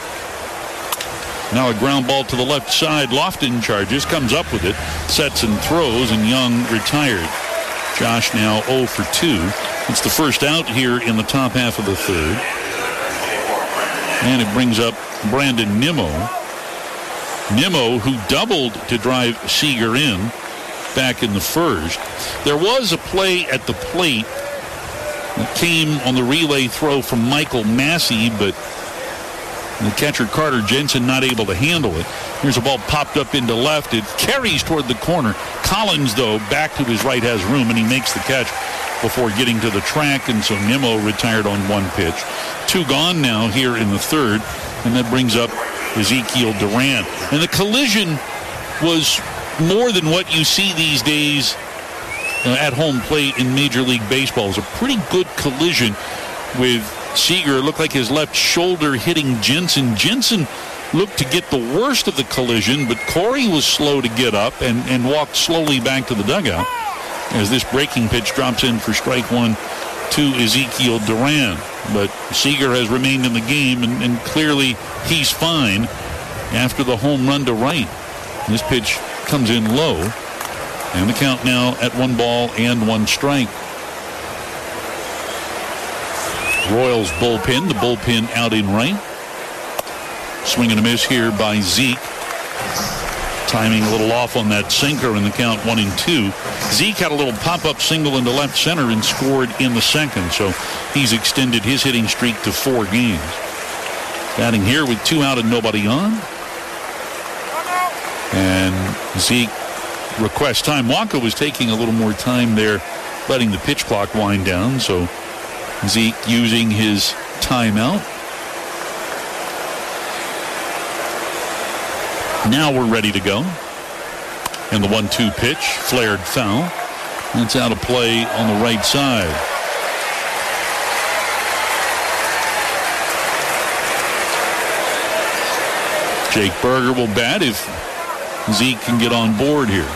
Now a ground ball to the left side. Lofton charges, comes up with it, sets and throws, and Young retired. Josh now oh for two. It's the first out here in the top half of the third. And it brings up Brandon Nimmo. Nimmo, who doubled to drive Seager in back in the first. There was a play at the plate that came on the relay throw from Michael Massey, but the catcher Carter Jensen not able to handle it. Here's a ball popped up into left. It carries toward the corner. Collins, though, back to his right has room, and he makes the catch before getting to the track, and so Nimmo retired on one pitch. Two gone now here in the third, and that brings up Ezekiel Duran. And the collision was more than what you see these days uh, at home plate in Major League Baseball. It was a pretty good collision with Seager. It looked like his left shoulder hitting Jensen. Jensen looked to get the worst of the collision, but Corey was slow to get up and, and walked slowly back to the dugout as this breaking pitch drops in for strike one to Ezekiel Duran. But Seager has remained in the game, and, and clearly he's fine after the home run to right. This pitch comes in low, and the count now at one ball and one strike. Royals bullpen, the bullpen out in right. Swing and a miss here by Zeke. Timing a little off on that sinker, in the count one and two. Zeke had a little pop-up single into left center and scored in the second, so he's extended his hitting streak to four games. Batting here with two out and nobody on. And Zeke requests time. Wonka was taking a little more time there, letting the pitch clock wind down, so Zeke using his timeout. Now we're ready to go. And the one two pitch, flared foul. That's out of play on the right side. Jake Berger will bat if Zeke can get on board here.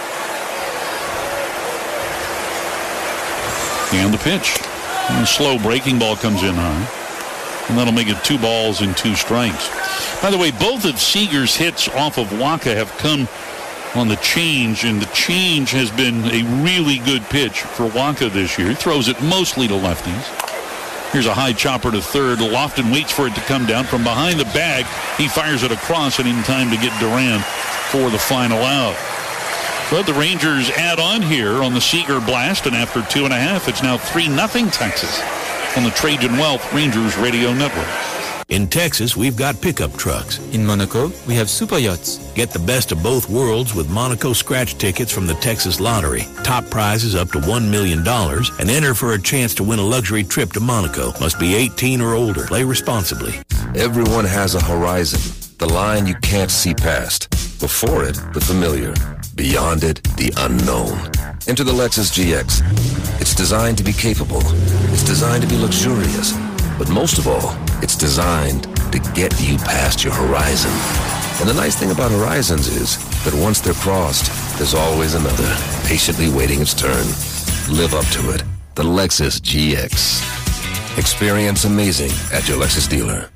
And the pitch. And a slow breaking ball comes in high. And that'll make it two balls and two strikes. By the way, both of Seager's hits off of Waka have come on the change, and the change has been a really good pitch for Waka this year. He throws it mostly to lefties. Here's a high chopper to third. Lofton waits for it to come down from behind the bag. He fires it across and in time to get Duran for the final out. But the Rangers add on here on the Seager blast, and after two and a half, it's now three nothing Texas on the Trajan Wealth Rangers Radio Network. In Texas, we've got pickup trucks. In Monaco, we have super yachts. Get the best of both worlds with Monaco scratch tickets from the Texas Lottery. Top prizes up to one million dollars, and enter for a chance to win a luxury trip to Monaco. Must be eighteen or older. Play responsibly. Everyone has a horizon, the line you can't see past. Before it, the familiar. Beyond it, the unknown. Enter the Lexus G X. It's designed to be capable. It's designed to be luxurious. But most of all, it's designed to get you past your horizon. And the nice thing about horizons is that once they're crossed, there's always another, patiently waiting its turn. Live up to it. The Lexus G X. Experience amazing at your Lexus dealer.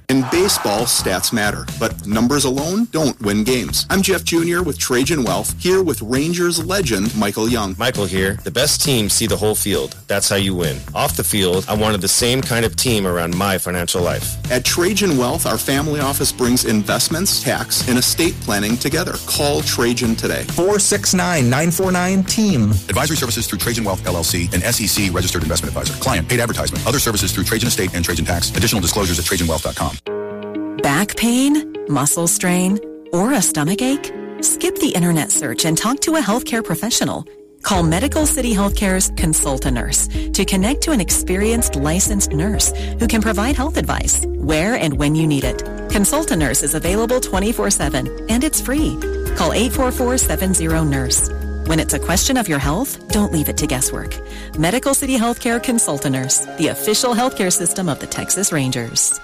In baseball, stats matter, but numbers alone don't win games. I'm Jeff Junior with Trajan Wealth, here with Rangers legend Michael Young. Michael here. The best teams see the whole field. That's how you win. Off the field, I wanted the same kind of team around my financial life. At Trajan Wealth, our family office brings investments, tax, and estate planning together. Call Trajan today. four six nine, nine four nine, team. Advisory services through Trajan Wealth, L L C, an S E C registered investment advisor. Client, paid advertisement. Other services through Trajan Estate and Trajan Tax. Additional disclosures at trajan wealth dot com. Back pain, muscle strain, or a stomach ache? Skip the internet search and talk to a healthcare professional. Call Medical City Healthcare's Consult a Nurse to connect to an experienced licensed nurse who can provide health advice where and when you need it. Consult a Nurse is available twenty-four seven and it's free. Call eight four four, seven zero, nurse. When it's a question of your health, don't leave it to guesswork. Medical City Healthcare Consult a Nurse, the official healthcare system of the Texas Rangers.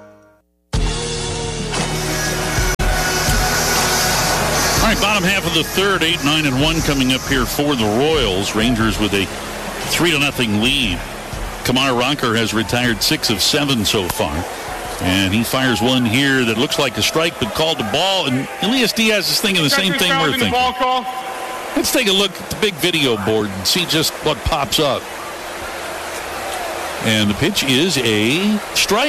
All right, bottom half of the third, eight, nine, and one coming up here for the Royals. Rangers with a three to nothing lead. Kamar Rocker has retired six of seven so far. And he fires one here that looks like a strike, but called the ball. And Elias Diaz is thinking the same thing we're thinking. Ball call. Let's take a look at the big video board and see just what pops up. And the pitch is a strike.